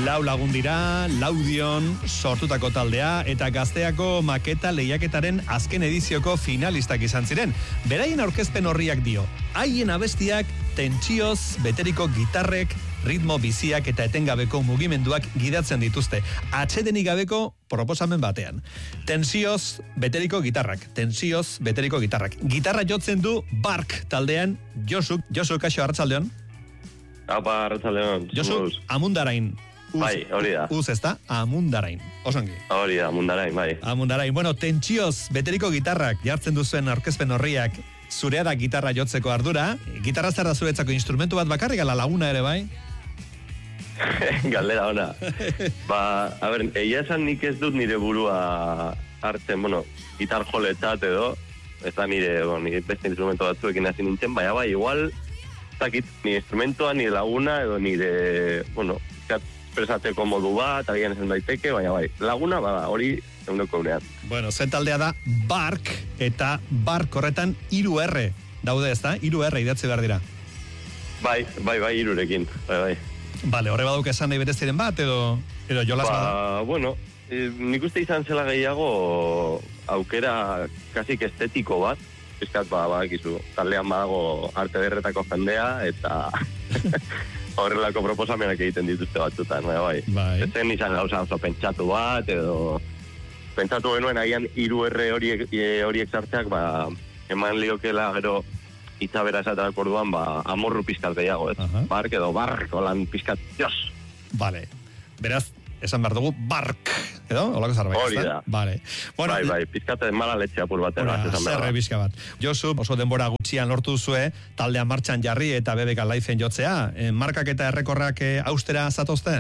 Lau lagun dira, Laudion sortutako taldea eta Gazteako maketa lehiaketaren azken edizioko finalistak izan ziren. Beraien aurkezpen horriak dio. Haien abestiak tentsioz beteriko gitarrek, ritmo biziak eta etengabeko mugimenduak gidatzen dituzte. Atsedenik gabeko proposamen batean. Tentsioz beteriko gitarrak. Gitarra jotzen du Bark taldean Josu, kaixo, arratsaldeon. Apa, arratsaldeon. Josu, Amundarain. Bai, hori da. Uz, ezta? Amundarain. Osongi. Hori da, Amundarain, bai. Amundarain. Bueno, tentsioz beteriko gitarrak jartzen duzuen aurkezpen horriak zurea da gitarra jotzeko ardura. Gitarra zer da zuretzako instrumentu bat bakarrik, ala laguna ere bai? Galdera ona. A ber, egia esan nik ez dut nire burua hartzen, gitar joletzat edo, ez da nire beste instrumentu batzuekin hasi nintzen, baina bai, igual, zakit, nire instrumentua, nire laguna edo nire, espresateko modu bat, agian esan daiteke, baina bai, laguna, hori eguneko unean. Bueno, zen taldea da Bark, eta Bark horretan 3 R daude, ez da? 3 R idatzi behar dira. Bai, 3rekin, bai. Bale, horre baduk esan nahi bereziren bat, edo jolas bada? Nik uste izan zela gehiago aukera kasik estetiko bat, pizkat badakizu, taldean badago arte derretako jendea, eta horrelako proposamenak egiten dituzte batzutan, bai. Ez zen izan gauza oso pentsatu bat, edo pentsatu genuen agian 3R horiek sartzeak, eman liokela gero itzabera esaterak orduan, amorru pizkat gehiago, ez? Bark edo Bark, holan pizkat, jos! Vale, beraz, esan behar dugu Bark, edo? Olako zarbait, hori da. Vale. Bueno, bai, pizkat mala letxe apur batera. Zerre bizka bat. Josu, oso denbora gutxian lortu duzue, taldea martxan jarri eta BBK Live-en jotzea. Markak eta errekorrak austera zatozte?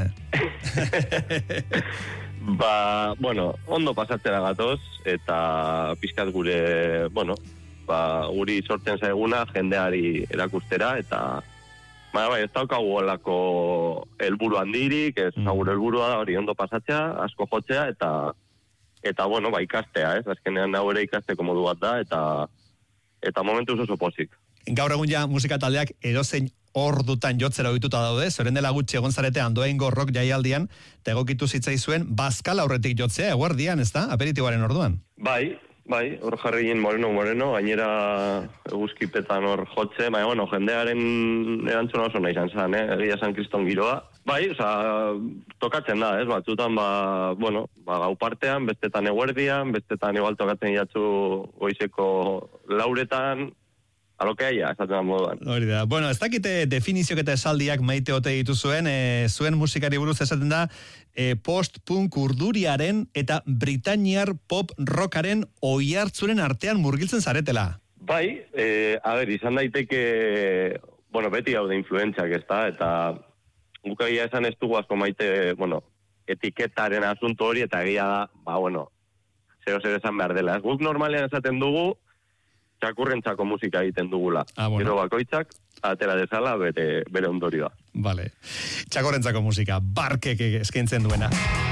Ondo pasatzera gatoz, eta pizkat gure, guri sortzen zaiguna jendeari erakustera, eta ez daukagu olako helburu handirik, ez gure helburua da hori ondo pasatzea, asko jotzea, eta ikastea, ez? Azkenean hau ere ikasteko modu bat da, eta momentuz oso pozik. Gaur egun ja musika taldeak edozein ordutan jotzera ohituta daude, zoren dela gutxi egon zarete Andoaingo rock jaialdian, eta egokitu zitzaizuen Bazkal aurretik jotzea, eguerdian, ez da? Aperitiboaren orduan. Bai, hor jarri ginen moreno, gainera eguzkipetan hor jotze, jendearen erantzuna oso nahi izan, egia San Kriston giroa. Bai, tokatzen da, ez, batzutan, gau partean, bestetan eguerdian, bestetan igual tokatzen jatzu goizeko lauretan, alokeaia, esaten da moduan. Hori da. Bueno, ez dakite definiziok eta esaldiak maite ote dituzuen, zuen musikari buruz esaten da, post-punk urduriaren eta britainiar pop rockaren oihartzuren artean murgiltzen zaretela. Bai, izan daiteke, beti hau da influentziak, ez da, eta gukagia esan ez dugu asko maite, etiketaren asunto hori, eta egia da, zero esan behar dela. Guk normalean esaten dugu, txakurrentzako musika egiten dugula. Gero bakoitzak, atera dezala bere ondorioa. Vale. Txakurrentzako musika, Barkek eskaintzen duena.